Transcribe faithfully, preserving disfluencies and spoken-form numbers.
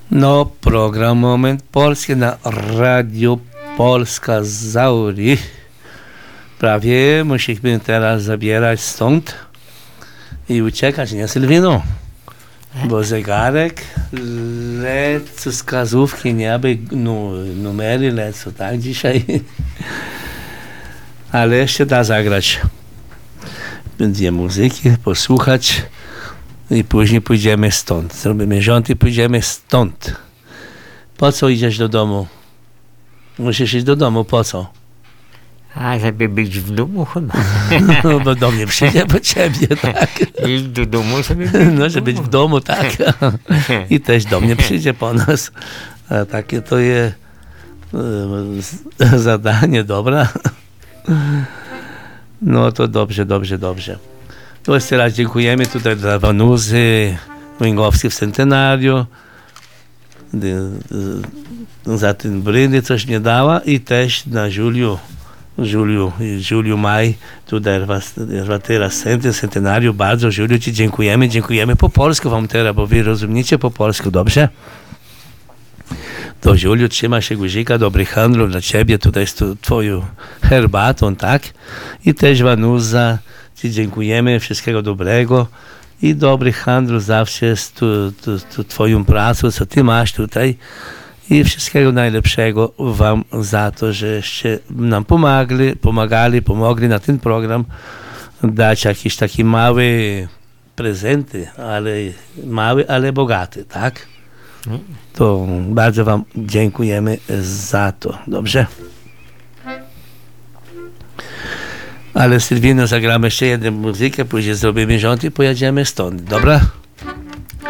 No, program Moment Polski na Radio Polska Zauri. Prawie musimy teraz zabierać stąd i uciekać, nie Sylwino? Bo zegarek lecą, wskazówki, nie aby no, numery lecą, tak dzisiaj? Ale jeszcze da zagrać. Będzie muzyki, posłuchać i później pójdziemy stąd. Zrobimy rząd i pójdziemy stąd. Po co idziesz do domu? Musisz iść do domu, po co? A, żeby być w domu chyba. No, bo do mnie przyjdzie po ciebie, tak? Iść do domu, żeby być No, żeby być w domu, tak. I też do mnie przyjdzie po nas. A takie to jest e, zadanie, dobra? No to dobrze, dobrze, dobrze. To jeszcze raz dziękujemy tutaj dla Wanuzy Łęgowskiej w centenariu za ten bryndy, coś mnie dała i też na Juliu Juliu, Juliu Maj, tutaj teraz centenariu, bardzo Juliu ci dziękujemy, dziękujemy po polsku wam teraz, bo wy rozumiecie po polsku, dobrze? To Juliu, trzyma się guzika, dobry handlu dla ciebie, tutaj z twoją herbatą, tak? I też Wanuza, ci dziękujemy, wszystkiego dobrego i dobry handlu zawsze z tu, tu, tu, twoją pracą, co ty masz tutaj. I wszystkiego najlepszego wam za to, żeście nam pomagali, pomagali, pomogli na ten program dać jakieś takie małe prezenty, ale małe, ale bogate, tak? To bardzo wam dziękujemy za to, dobrze? Ale Sylwino, zagramy jeszcze jedną muzykę, później zrobimy rząd i pojedziemy stąd, dobra?